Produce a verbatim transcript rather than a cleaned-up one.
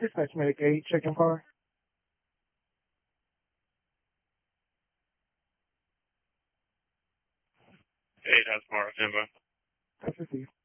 Dispatch Medic eight, check-in car. Eight has Mark Timber. That's received.